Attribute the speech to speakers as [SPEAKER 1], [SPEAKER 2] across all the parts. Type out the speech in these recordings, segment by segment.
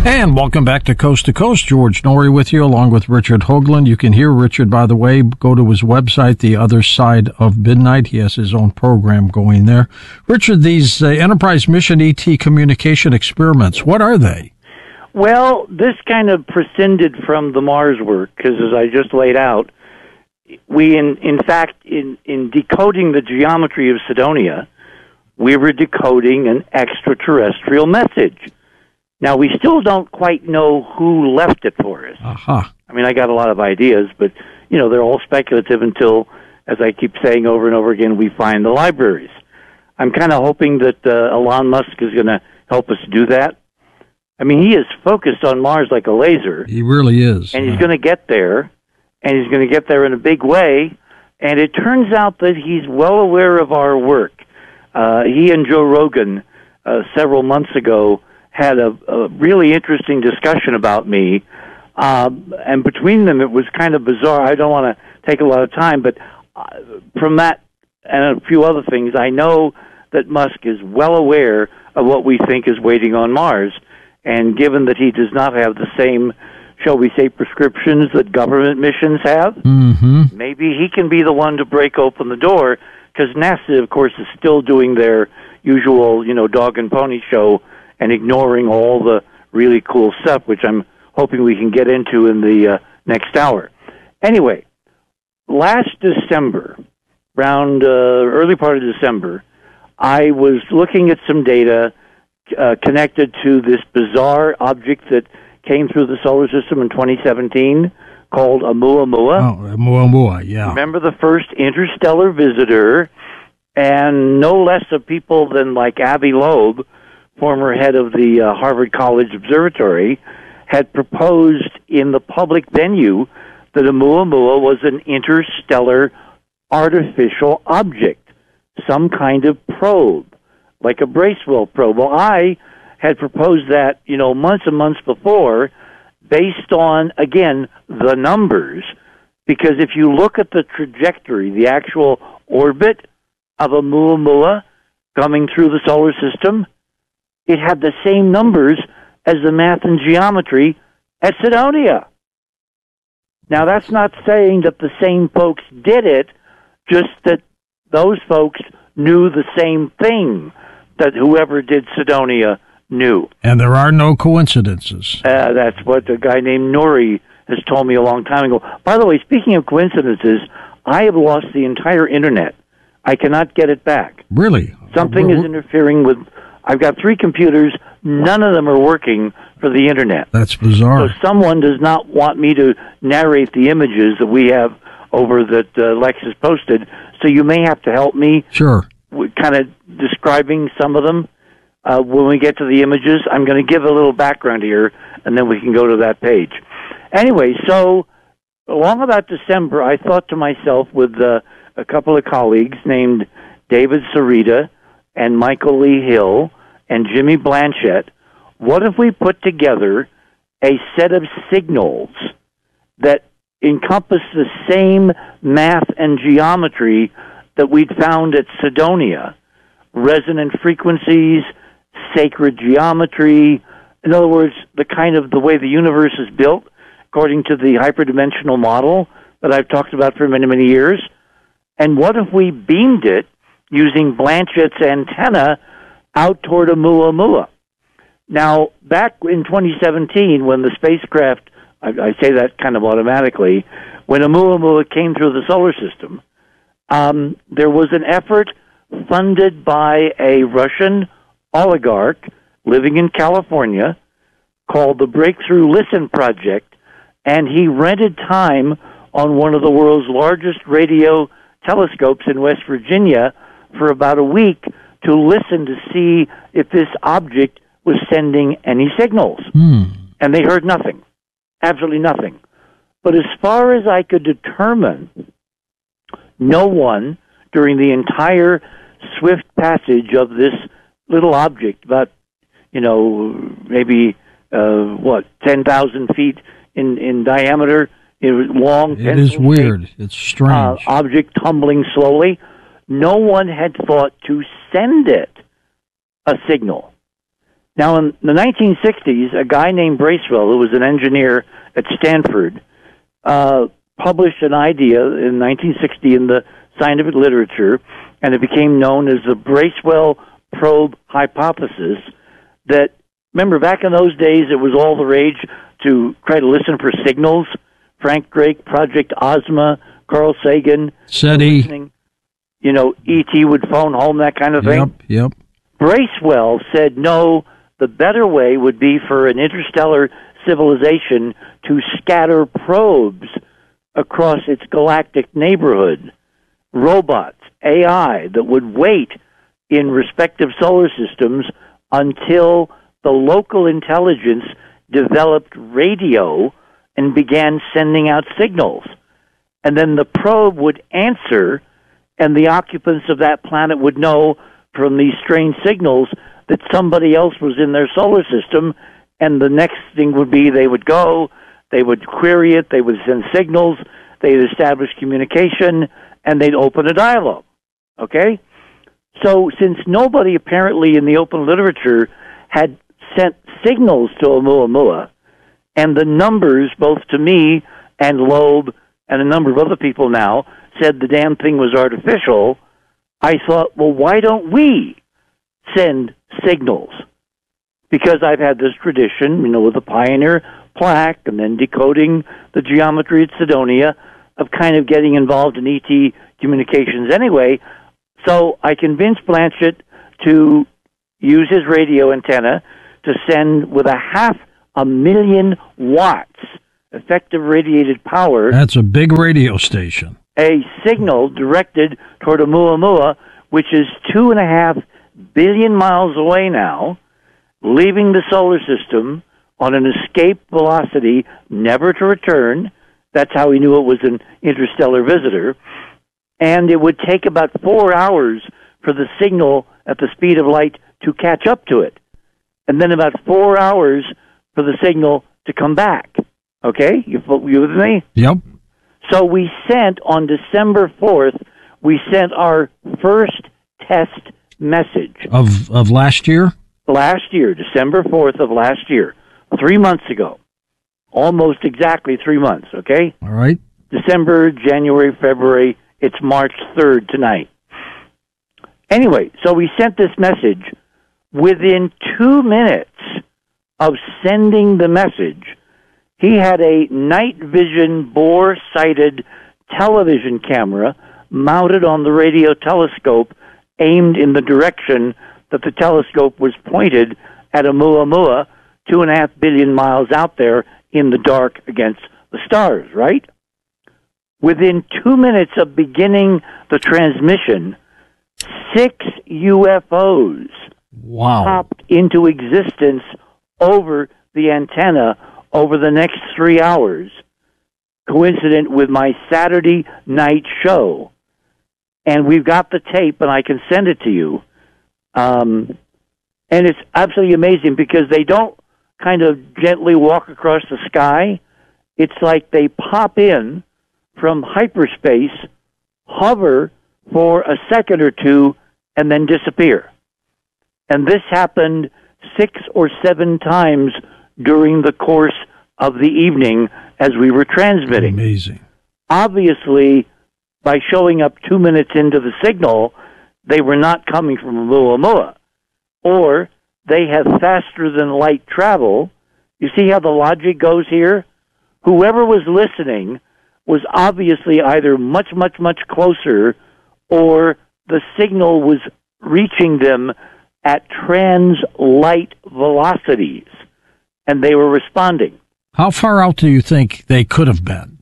[SPEAKER 1] And welcome back to Coast. George Noory with you, along with Richard Hoagland. You can hear Richard, by the way. Go to his website, The Other Side of Midnight. He has his own program going there. Richard, these Enterprise Mission ET communication experiments, what are they?
[SPEAKER 2] Well, this kind of prescinded from the Mars work, because as I just laid out, we, in fact, in decoding the geometry of Cydonia, we were decoding an extraterrestrial message. Now, we still don't quite know who left it for us.
[SPEAKER 1] Uh-huh.
[SPEAKER 2] I mean, I got a lot of ideas, but, they're all speculative until, as I keep saying over and over again, we find the libraries. I'm kind of hoping that Elon Musk is going to help us do that. I mean, he is focused on Mars like a laser.
[SPEAKER 1] He really is.
[SPEAKER 2] And he's going to get there, and he's going to get there in a big way. And it turns out that he's well aware of our work. He and Joe Rogan, several months ago, had a really interesting discussion about me, and between them it was kind of bizarre. I don't want to take a lot of time, but from that and a few other things, I know that Musk is well aware of what we think is waiting on Mars, and given that he does not have the same, shall we say, prescriptions that government missions have, maybe he can be the one to break open the door, because NASA, of course, is still doing their usual, dog and pony show and ignoring all the really cool stuff, which I'm hoping we can get into in the next hour. Anyway, last December, around early part of December, I was looking at some data connected to this bizarre object that came through the solar system in 2017 called Oumuamua.
[SPEAKER 1] Oh, Oumuamua, yeah.
[SPEAKER 2] Remember the first interstellar visitor, and no less of people than like Avi Loeb, former head of the Harvard College Observatory, had proposed in the public venue that Oumuamua was an interstellar artificial object, some kind of probe, like a Bracewell probe. Well, I had proposed that, months and months before, based on, again, the numbers, because if you look at the trajectory, the actual orbit of Oumuamua coming through the solar system, it had the same numbers as the math and geometry at Cydonia. Now, that's not saying that the same folks did it, just that those folks knew the same thing that whoever did Cydonia knew.
[SPEAKER 1] And there are no coincidences.
[SPEAKER 2] That's what a guy named Noory has told me a long time ago. By the way, speaking of coincidences, I have lost the entire Internet. I cannot get it back.
[SPEAKER 1] Really?
[SPEAKER 2] Something is interfering with... I've got 3 computers. None of them are working for the Internet.
[SPEAKER 1] That's bizarre.
[SPEAKER 2] So someone does not want me to narrate the images that we have over that Lex has posted. So you may have to help me.
[SPEAKER 1] Sure.
[SPEAKER 2] Kind of describing some of them. When we get to the images, I'm going to give a little background here, and then we can go to that page. Anyway, so along about December, I thought to myself with a couple of colleagues named David Sarita and Michael Lee Hill and Jimmy Blanchett, what if we put together a set of signals that encompass the same math and geometry that we'd found at Cydonia, resonant frequencies, sacred geometry, in other words, the way the universe is built, according to the hyperdimensional model that I've talked about for many, many years. And what if we beamed it using Blanchett's antenna out toward Oumuamua? Now, back in 2017, when the spacecraft, I say that kind of automatically, when Oumuamua came through the solar system, there was an effort funded by a Russian oligarch living in California called the Breakthrough Listen Project, and he rented time on one of the world's largest radio telescopes in West Virginia for about a week to listen to see if this object was sending any signals. And they heard nothing, absolutely nothing. But as far as I could determine, no one during the entire swift passage of this little object, about, maybe, 10,000 feet in diameter, long.
[SPEAKER 1] It is weird. It's strange.
[SPEAKER 2] Object tumbling slowly. No one had thought to send it a signal. Now, in the 1960s, a guy named Bracewell, who was an engineer at Stanford, published an idea in 1960 in the scientific literature, and it became known as the Bracewell probe hypothesis. That, remember, back in those days, it was all the rage to try to listen for signals. Frank Drake, Project Ozma, Carl Sagan,
[SPEAKER 1] SETI.
[SPEAKER 2] You know, E.T. would phone home, that kind of thing.
[SPEAKER 1] Yep.
[SPEAKER 2] Bracewell said, no, the better way would be for an interstellar civilization to scatter probes across its galactic neighborhood. Robots, AI, that would wait in respective solar systems until the local intelligence developed radio and began sending out signals. And then the probe would answer, and the occupants of that planet would know from these strange signals that somebody else was in their solar system, and the next thing would be they would go, they would query it, they would send signals, they'd establish communication, and they'd open a dialogue. Okay? So since nobody apparently in the open literature had sent signals to Oumuamua, and the numbers, both to me and Loeb and a number of other people now, said the damn thing was artificial, I thought, well, why don't we send signals? Because I've had this tradition, you know, with the Pioneer plaque and then decoding the geometry at Cydonia of kind of getting involved in ET communications anyway. So I convinced Blanchett to use his radio antenna to send with 500,000 watts effective radiated power.
[SPEAKER 1] That's a big radio station.
[SPEAKER 2] A signal directed toward Oumuamua, which is 2.5 billion miles away now, leaving the solar system on an escape velocity, never to return. That's how he knew it was an interstellar visitor. And it would take about 4 hours for the signal at the speed of light to catch up to it. And then about 4 hours for the signal to come back. Okay? You with me?
[SPEAKER 1] Yep.
[SPEAKER 2] So we sent, on December 4th, we sent our first test message.
[SPEAKER 1] Of last year?
[SPEAKER 2] Last year, December 4th of last year, 3 months ago. Almost exactly 3 months, okay?
[SPEAKER 1] All right.
[SPEAKER 2] December, January, February, it's March 3rd tonight. Anyway, so we sent this message. Within 2 minutes of sending the message, he had a night vision bore-sighted television camera mounted on the radio telescope aimed in the direction that the telescope was pointed at Oumuamua, 2.5 billion miles out there in the dark against the stars, right? Within 2 minutes of beginning the transmission, 6 UFOs popped into existence over the antenna over the next 3 hours, coincident with my Saturday night show. And we've got the tape, and I can send it to you. And it's absolutely amazing because they don't kind of gently walk across the sky. It's like they pop in from hyperspace, hover for a second or two, and then disappear. And this happened 6 or 7 times during the course of the evening as we were transmitting.
[SPEAKER 1] Amazing.
[SPEAKER 2] Obviously, by showing up 2 minutes into the signal, they were not coming from Oumuamua. Or they have faster than light travel. You see how the logic goes here? Whoever was listening was obviously either much, much, much closer, or the signal was reaching them at trans-light velocities, and they were responding.
[SPEAKER 1] How far out do you think they could have been?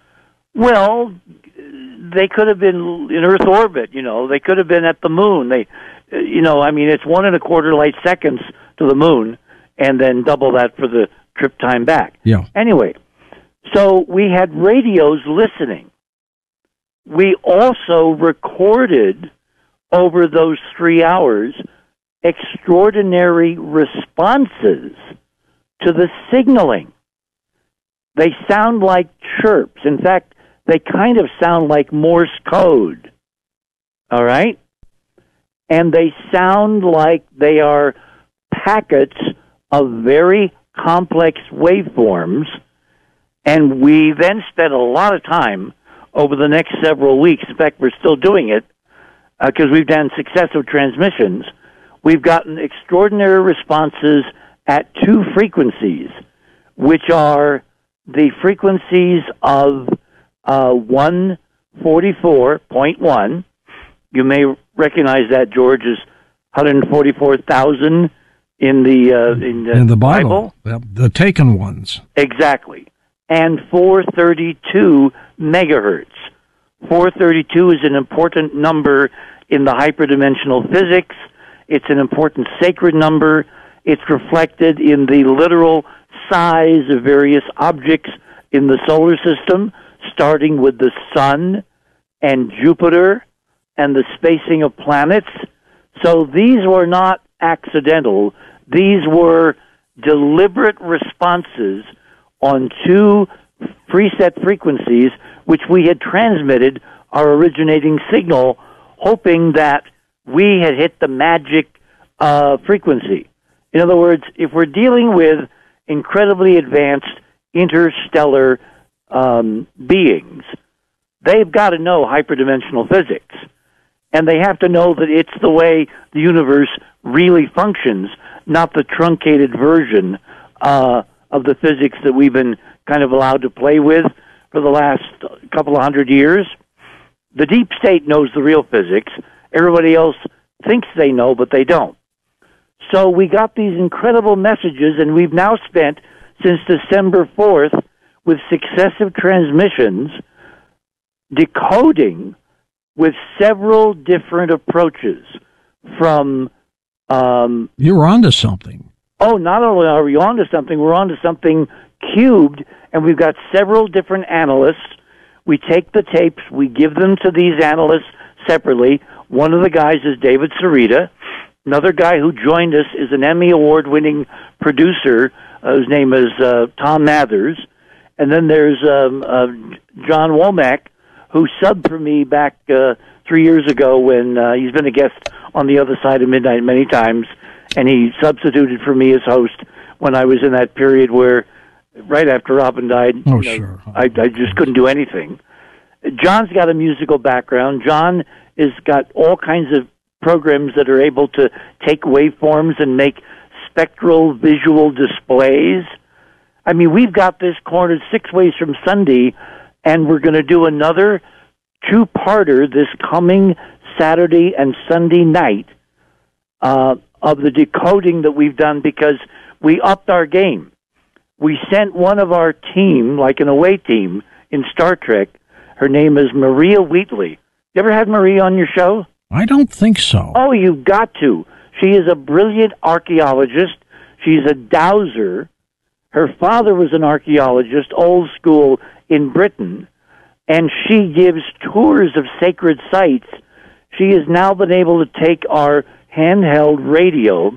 [SPEAKER 2] Well, they could have been in Earth orbit, you know. They could have been at the moon. They, you know, I mean, it's 1 1/4 light seconds to the moon, and then double that for the trip time back.
[SPEAKER 1] Yeah.
[SPEAKER 2] Anyway, so we had radios listening. We also recorded over those 3 hours extraordinary responses to the signaling. They sound like chirps. In fact, they kind of sound like Morse code. All right? And they sound like they are packets of very complex waveforms, and we then spent a lot of time over the next several weeks. In fact, we're still doing it because we've done successive transmissions. We've gotten extraordinary responses at two frequencies, which are the frequencies of 144.1. You may recognize that, George, as 144,000 in the
[SPEAKER 1] Bible. The taken ones.
[SPEAKER 2] Exactly. And 432 megahertz. 432 is an important number in the hyperdimensional physics. It's an important sacred number. It's reflected in the literal size of various objects in the solar system, starting with the sun and Jupiter and the spacing of planets. So these were not accidental. These were deliberate responses on two preset frequencies which we had transmitted our originating signal, hoping that we had hit the magic frequency. In other words, if we're dealing with incredibly advanced interstellar beings, they've got to know hyperdimensional physics. And they have to know that it's the way the universe really functions, not the truncated version of the physics that we've been kind of allowed to play with for the last couple of hundred years. The deep state knows the real physics. Everybody else thinks they know, but they don't. So we got these incredible messages, and we've now spent, since December 4th, with successive transmissions, decoding with several different approaches from...
[SPEAKER 1] You're onto something.
[SPEAKER 2] Oh, not only are we onto something, we're onto something cubed, and we've got several different analysts. We take the tapes, we give them to these analysts separately. One of the guys is David Sarita. Another guy who joined us is an Emmy Award-winning producer whose name is Tom Mathers. And then there's John Womack, who subbed for me back 3 years ago when he's been a guest on the other side of midnight many times, and he substituted for me as host when I was in that period where, right after Robin died,
[SPEAKER 1] sure.
[SPEAKER 2] I just couldn't do anything. John's got a musical background. John has got all kinds of programs that are able to take waveforms and make spectral visual displays. I mean, we've got this cornered 6 ways from Sunday, and we're going to do another two-parter this coming Saturday and Sunday night of the decoding that we've done, because we upped our game. We sent one of our team, like an away team in Star Trek. Her name is Maria Wheatley. You ever had Maria on your show?
[SPEAKER 1] I don't think so.
[SPEAKER 2] Oh, you've got to. She is a brilliant archaeologist. She's a dowser. Her father was an archaeologist, old school, in Britain, and she gives tours of sacred sites. She has now been able to take our handheld radio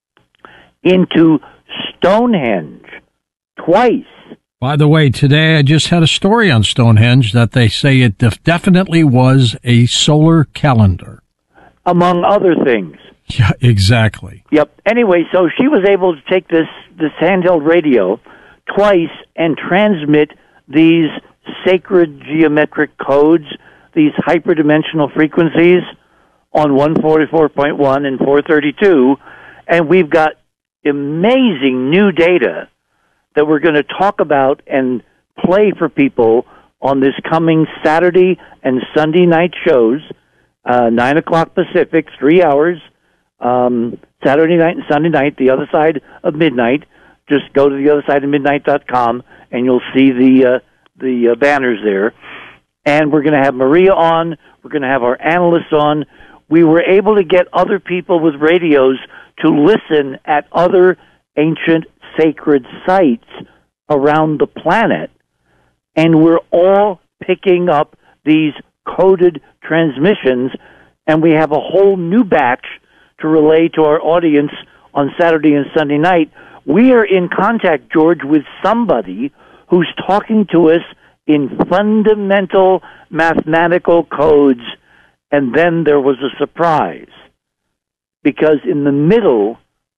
[SPEAKER 2] into Stonehenge twice.
[SPEAKER 1] By the way, today I just had a story on Stonehenge that they say it definitely was a solar calendar.
[SPEAKER 2] Among other things.
[SPEAKER 1] Yeah, exactly.
[SPEAKER 2] Yep. Anyway, so she was able to take this handheld radio twice and transmit these sacred geometric codes, these hyperdimensional frequencies on 144.1 and 432, and we've got amazing new data that we're going to talk about and play for people on this coming Saturday and Sunday night shows, 9 o'clock Pacific, 3 hours, Saturday night and Sunday night, the other side of midnight. Just go to theothersideofmidnight.com, and you'll see the banners there. And we're going to have Maria on. We're going to have our analysts on. We were able to get other people with radios to listen at other ancient sacred sites around the planet, and we're all picking up these coded transmissions, and we have a whole new batch to relay to our audience on Saturday and Sunday night. We are in contact, George, with somebody who's talking to us in fundamental mathematical codes, and then there was a surprise, because in the middle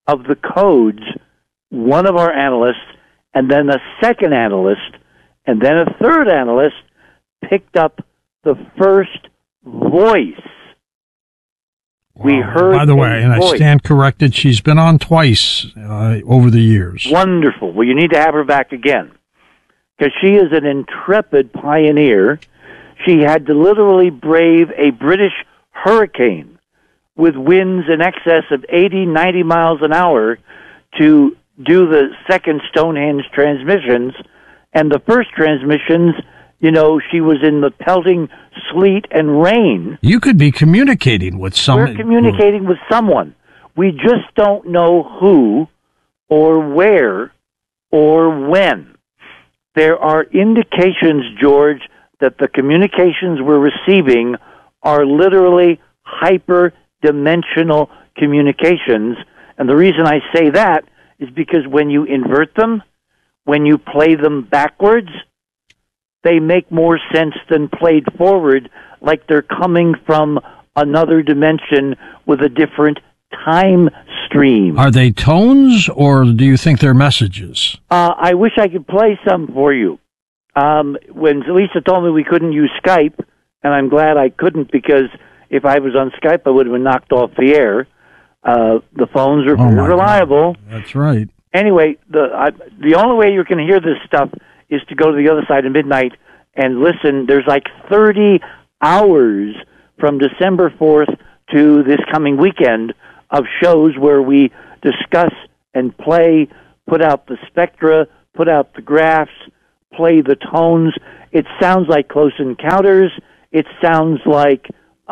[SPEAKER 2] of the codes, one of our analysts, and then a second analyst, and then a third analyst picked up the first voice.
[SPEAKER 1] Wow.
[SPEAKER 2] We heard.
[SPEAKER 1] By the way, and
[SPEAKER 2] voice.
[SPEAKER 1] I stand corrected, she's been on twice over the years.
[SPEAKER 2] Wonderful. Well, you need to have her back again, because she is an intrepid pioneer. She had to literally brave a British hurricane with winds in excess of 80, 90 miles an hour to do the second Stonehenge transmissions. And the first transmissions, she was in the pelting sleet and rain.
[SPEAKER 1] You could be communicating with someone.
[SPEAKER 2] We're communicating with someone. We just don't know who or where or when. There are indications, George, that the communications we're receiving are literally hyper-dimensional communications. And the reason I say that is because when you invert them, when you play them backwards, they make more sense than played forward, like they're coming from another dimension with a different time stream.
[SPEAKER 1] Are they tones, or do you think they're messages?
[SPEAKER 2] I wish I could play some for you. When Lisa told me we couldn't use Skype, and I'm glad I couldn't, because if I was on Skype, I would have been knocked off the air. The phones are very reliable.
[SPEAKER 1] God. That's right.
[SPEAKER 2] Anyway, the only way you can hear this stuff is to go to the other side of midnight and listen. There's like 30 hours from December 4th to this coming weekend of shows where we discuss and play, put out the spectra, put out the graphs, play the tones. It sounds like Close Encounters. It sounds like,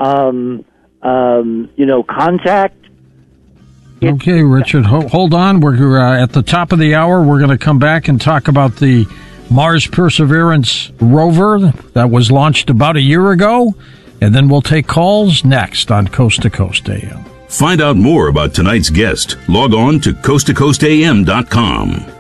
[SPEAKER 2] Contact.
[SPEAKER 1] Okay, Richard, hold on. We're at the top of the hour. We're going to come back and talk about the Mars Perseverance rover that was launched about a year ago, and then we'll take calls next on Coast to Coast AM.
[SPEAKER 3] Find out more about tonight's guest. Log on to coasttocoastam.com.